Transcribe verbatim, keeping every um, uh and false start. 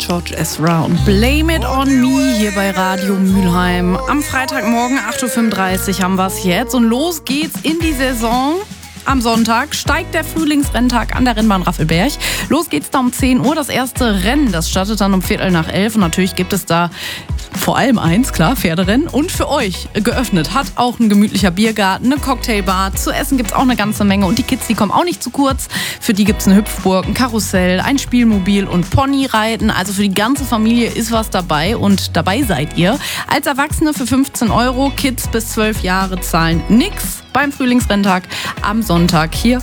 George Ezra und Blame It On Me hier bei Radio Mülheim. Am Freitagmorgen acht Uhr fünfunddreißig haben wir es jetzt und los geht's in die Saison. Am Sonntag steigt der Frühlingsrenntag an der Rennbahn Raffelberg. Los geht's da um zehn Uhr. Das erste Rennen, das startet dann um Viertel nach elf. Und natürlich gibt es da vor allem eins, klar, Pferderennen. Und für euch geöffnet hat auch ein gemütlicher Biergarten, eine Cocktailbar. Zu essen gibt's auch eine ganze Menge. Und die Kids, die kommen auch nicht zu kurz. Für die gibt's eine Hüpfburg, ein Karussell, ein Spielmobil und Ponyreiten. Also für die ganze Familie ist was dabei. Und dabei seid ihr. Als Erwachsene für fünfzehn Euro. Kids bis zwölf Jahre zahlen nix beim Frühlingsrenntag am Sonntag hier